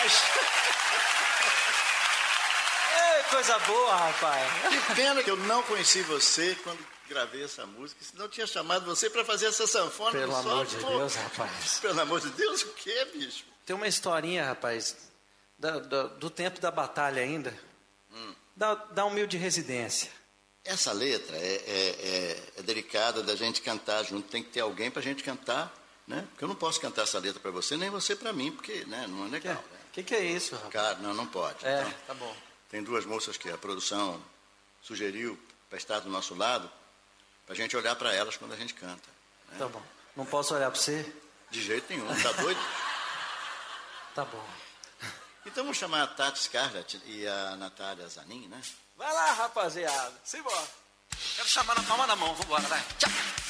bicho. É coisa boa, rapaz. Que pena que eu não conheci você quando gravei essa música, senão eu tinha chamado você para fazer essa sanfona. Pelo amor de Deus, rapaz. Pelo amor de Deus, o que, bicho? Tem uma historinha, rapaz, do tempo da batalha ainda, da humilde residência. Essa letra é delicada da gente cantar junto, tem que ter alguém para a gente cantar, né? Porque eu não posso cantar essa letra para você, nem você para mim, porque, né, não é legal. O que é isso, rapaz? Cara, não pode. Então, tá bom. tem duas moças que a produção sugeriu para estar do nosso lado, para a gente olhar para elas quando a gente canta. Né? Tá bom. Não posso olhar para você? De jeito nenhum, tá doido? Tá bom. Então vamos chamar a Tati Scarlett e a Natália Zanin, né? Vai lá, rapaziada. Simbora. Quero chamar na palma da mão. Vambora, vai. Tchau.